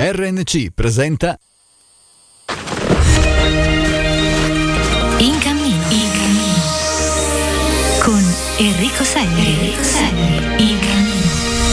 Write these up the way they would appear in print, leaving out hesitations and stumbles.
RNC presenta In cammino con Enrico Selleri. In cammino.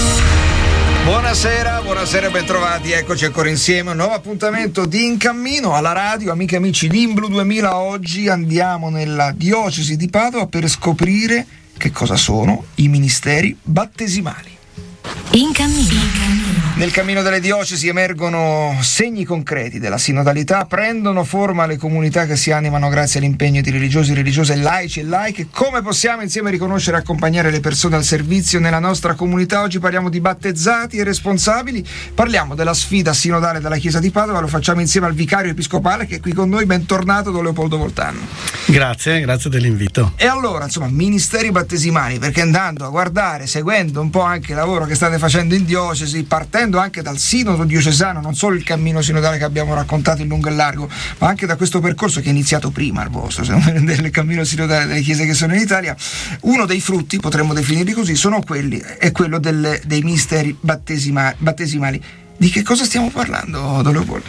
Buonasera, bentrovati, eccoci ancora insieme, un nuovo appuntamento di In Cammino alla radio, amiche e amici di InBlu 2000. Oggi andiamo nella diocesi di Padova per scoprire che cosa sono i ministeri battesimali. In cammino. Nel cammino delle diocesi emergono segni concreti della sinodalità, prendono forma le comunità che si animano grazie all'impegno di religiosi, religiose, laici e laiche. Come possiamo insieme riconoscere e accompagnare le persone al servizio nella nostra comunità? Oggi parliamo di battezzati e responsabili, parliamo della sfida sinodale della Chiesa di Padova, lo facciamo insieme al vicario episcopale che è qui con noi. Bentornato Don Leopoldo Voltanno. Grazie dell'invito. E allora, insomma, ministeri battesimali, perché andando a guardare, seguendo un po' anche il lavoro che state facendo in diocesi, partendo anche dal sinodo diocesano, non solo il cammino sinodale che abbiamo raccontato in lungo e largo, ma anche da questo percorso che è iniziato prima il vostro, del cammino sinodale delle chiese che sono in Italia, uno dei frutti, potremmo definirli così, è quello dei ministeri battesimali. Di che cosa stiamo parlando, Don Leopoldo?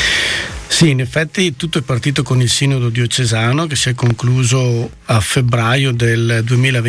Sì, in effetti tutto è partito con il sinodo diocesano che si è concluso a febbraio del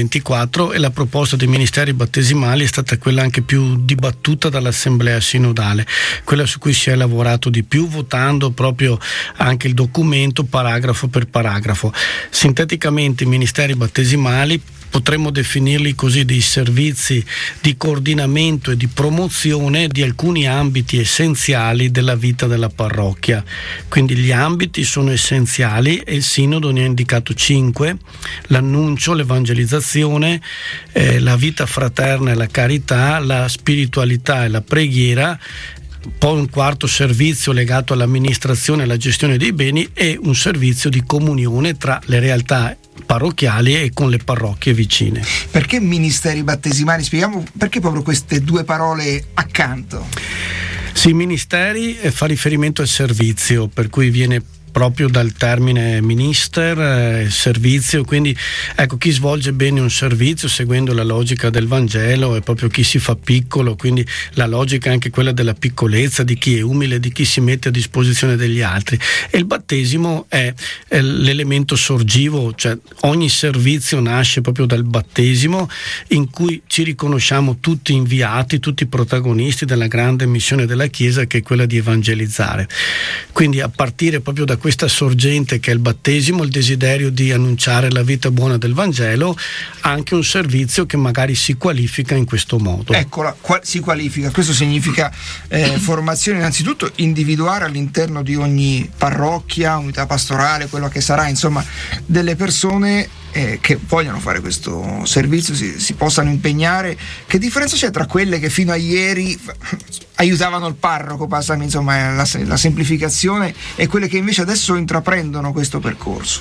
2024 e la proposta dei ministeri battesimali è stata quella anche più dibattuta dall'assemblea sinodale, quella su cui si è lavorato di più, votando proprio anche il documento paragrafo per paragrafo. Sinteticamente i ministeri battesimali potremmo definirli così, dei servizi di coordinamento e di promozione di alcuni ambiti essenziali della vita della parrocchia. Quindi gli ambiti sono essenziali e il sinodo ne ha indicato 5: l'annuncio, l'evangelizzazione, la vita fraterna e la carità, la spiritualità e la preghiera, poi un quarto servizio legato all'amministrazione e alla gestione dei beni e un servizio di comunione tra le realtà parrocchiali e con le parrocchie vicine. Perché ministeri battesimali? Spieghiamo perché proprio queste due parole accanto. Sì, ministeri fa riferimento al servizio, per cui viene proprio dal termine minister, servizio, quindi ecco, chi svolge bene un servizio seguendo la logica del Vangelo è proprio chi si fa piccolo, quindi la logica è anche quella della piccolezza, di chi è umile, di chi si mette a disposizione degli altri. E il battesimo è l'elemento sorgivo, cioè ogni servizio nasce proprio dal battesimo, in cui ci riconosciamo tutti inviati, tutti protagonisti della grande missione della Chiesa, che è quella di evangelizzare. Quindi a partire proprio da questa sorgente che è il battesimo, il desiderio di annunciare la vita buona del Vangelo, anche un servizio che magari si qualifica in questo modo. Eccola, si qualifica, questo significa formazione innanzitutto, individuare all'interno di ogni parrocchia, unità pastorale, quello che sarà, insomma, delle persone che vogliono fare questo servizio, si possano impegnare. Che differenza c'è tra quelle che fino a ieri aiutavano il parroco, passami insomma la semplificazione, e quelle che invece adesso intraprendono questo percorso?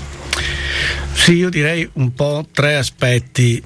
Sì, io direi un po' 3 aspetti.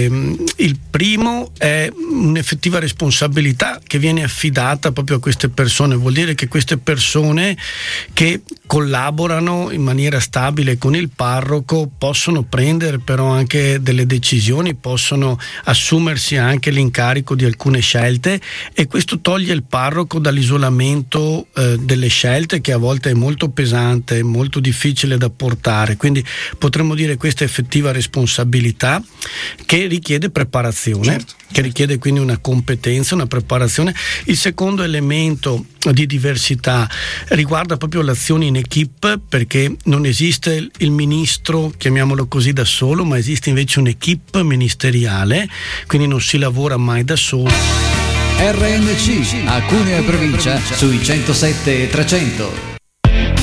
Il primo è un'effettiva responsabilità che viene affidata proprio a queste persone. Vuol dire che queste persone che collaborano in maniera stabile con il parroco possono prendere però anche delle decisioni, possono assumersi anche l'incarico di alcune scelte, e questo toglie il parroco dall'isolamento delle scelte, che a volte è molto pesante, molto difficile da portare. Quindi potremmo dire questa effettiva responsabilità che richiede preparazione, certo, che richiede quindi una competenza, una preparazione. Il secondo elemento di diversità riguarda proprio l'azione in equipe, perché non esiste il ministro, chiamiamolo così, da solo, ma esiste invece un'equipe ministeriale, quindi non si lavora mai da solo. RNC a Cuneo e provincia sui 107 e 300.